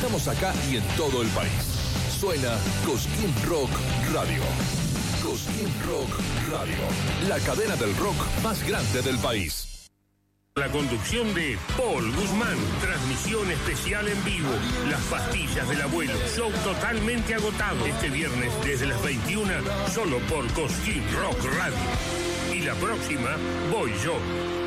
Estamos acá y en todo el país. Suena Cosquín Rock Radio. Cosquín Rock Radio. La cadena del rock más grande del país. La conducción de Paul Guzmán. Transmisión especial en vivo. Las pastillas del abuelo. Show totalmente agotado. Este viernes desde las 21, solo por Cosquín Rock Radio. Y la próxima, voy yo.